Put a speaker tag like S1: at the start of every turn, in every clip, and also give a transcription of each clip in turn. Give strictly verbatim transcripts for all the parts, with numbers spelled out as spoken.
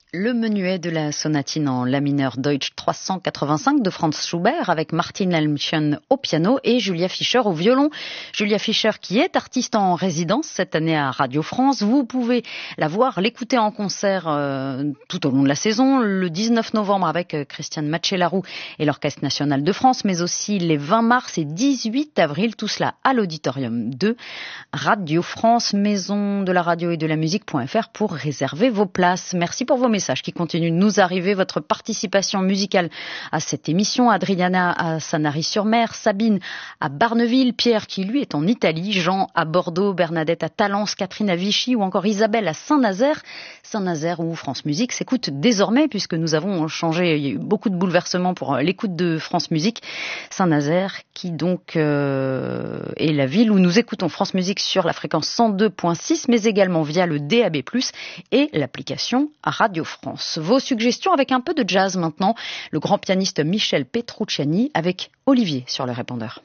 S1: Le menuet de la sonatine en la mineur Deutsch trois cent quatre-vingt-cinq de Franz Schubert avec Martin Helmchen au piano et Julia Fischer au violon. Julia Fischer qui est artiste en résidence cette année à Radio France. Vous pouvez la voir, l'écouter en concert euh, tout au long de la saison, le dix-neuf novembre avec euh, Christiane Matchelarou et l'Orchestre National de France, mais aussi les vingt mars et dix-huit avril, tout cela à l'Auditorium de Radio France, maison de la radio et de la musique.fr pour réserver vos places. Merci pour vos messages qui continue de nous arriver, votre participation musicale à cette émission. Adriana à Sanary-sur-Mer, Sabine à Barneville, Pierre qui lui est en Italie, Jean à Bordeaux, Bernadette à Talence, Catherine à Vichy ou encore Isabelle à Saint-Nazaire. Saint-Nazaire où France Musique s'écoute désormais puisque nous avons changé, il y a eu beaucoup de bouleversements pour l'écoute de France Musique. Saint-Nazaire qui donc euh, est la ville où nous écoutons France Musique sur la fréquence cent deux virgule six mais également via le D A B plus, et l'application Radio France. Vos suggestions avec un peu de jazz maintenant. Le grand pianiste Michel Petrucciani avec Olivier sur le répondeur.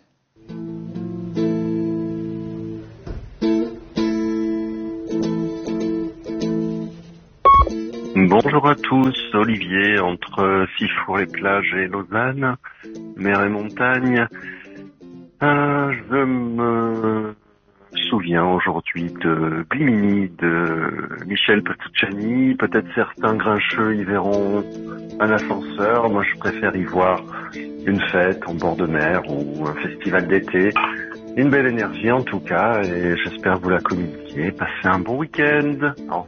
S2: Bonjour à tous, Olivier entre Sifour-les-Plages et Lausanne, mer et montagne. Euh, je me souviens aujourd'hui de Glimini de Michel Petrucciani. Peut-être certains grincheux y verront un ascenseur. Moi, je préfère y voir une fête en bord de mer ou un festival d'été. Une belle énergie en tout cas, et j'espère vous la communiquer. Passez un bon week-end. Au revoir.